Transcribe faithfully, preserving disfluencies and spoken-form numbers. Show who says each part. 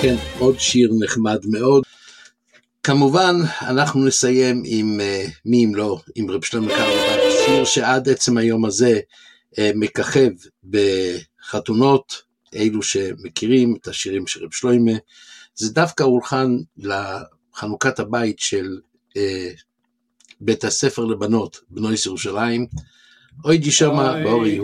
Speaker 1: כן, עוד שיר נחמד מאוד. כמובן, אנחנו נסיים עם, מי אם לא, עם רב שלמה קרליבך, שיר שעד עצם היום הזה מככב בחתונות, אלו שמכירים את השירים של רב שלמה, זה דווקא הולחן לחנוכת הבית של בית הספר לבנות, בנויס ירושלים, אוי די שמה, באורי